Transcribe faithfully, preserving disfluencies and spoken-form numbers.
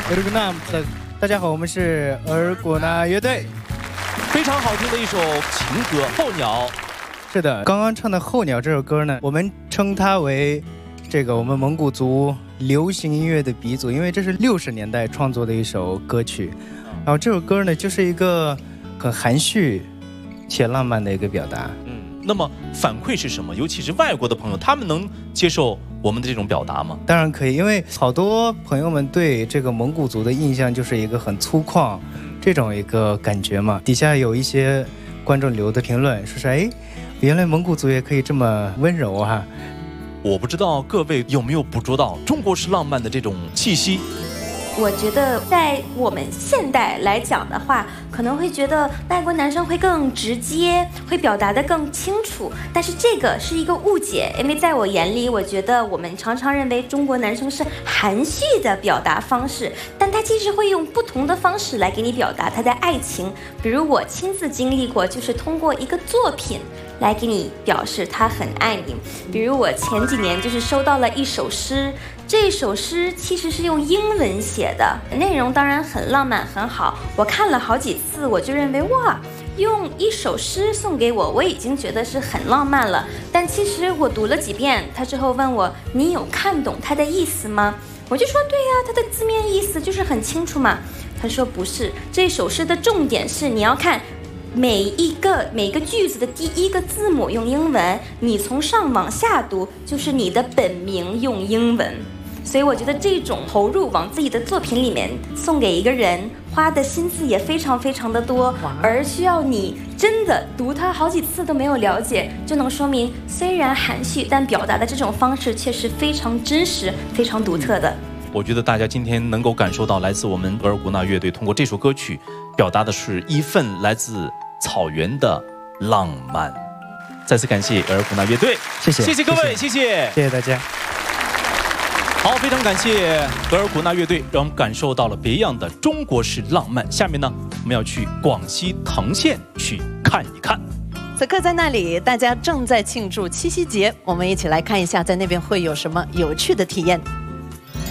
俄尔古纳的，大家好，我们是俄尔古纳乐队。 非常好听的一首情歌《候鸟》。 是的，刚刚唱的《候鸟》这首歌呢，我们称它为这个我们蒙古族流行音乐的鼻祖，因为这是六十年代创作的一首歌曲。然后这首歌呢，就是一个很含蓄且浪漫的一个表达。 嗯，那么反馈是什么？尤其是外国的朋友，他们能接受我们的这种表达吗？ 当然可以，因为好多朋友们对这个蒙古族的印象就是一个很粗犷这种一个感觉嘛。底下有一些观众留的评论，说是哎，原来蒙古族也可以这么温柔哈。 我不知道各位有没有捕捉到中国式浪漫的这种气息。 我觉得在我们现代来讲的话，可能会觉得外国男生会更直接，会表达得更清楚，但是这个是一个误解，因为在我眼里，我觉得我们常常认为中国男生是含蓄的表达方式，但他其实会用不同的方式来给你表达他的爱情。比如我亲自经历过，就是通过一个作品来给你表示他很爱你。比如我前几年就是收到了一首诗，这首诗其实是用英文写的，内容当然很浪漫很好，我看了好几次，我就认为哇，用一首诗送给我，我已经觉得是很浪漫了。但其实我读了几遍，他之后问我，你有看懂他的意思吗？我就说对呀，他的字面意思就是很清楚嘛。他说不是，这首诗的重点是你要看每一个每个句子的第一个字母用英文，你从上往下读就是你的本名用英文。所以我觉得这种投入往自己的作品里面送给一个人，花的心思也非常非常的多，而需要你真的读它好几次都没有了解，就能说明虽然含蓄，但表达的这种方式却是非常真实、非常独特的。 我觉得大家今天能够感受到来自我们额尔古纳乐队通过这首歌曲表达的是一份来自草原的浪漫。再次感谢额尔古纳乐队， 谢谢， 谢谢各位，谢谢， 谢谢大家。 好，非常感谢额尔古纳乐队，让我们感受到了别样的中国式浪漫。下面呢，我们要去广西藤县去看一看。 此刻在那里，大家正在庆祝七夕节，我们一起来看一下，在那边会有什么有趣的体验。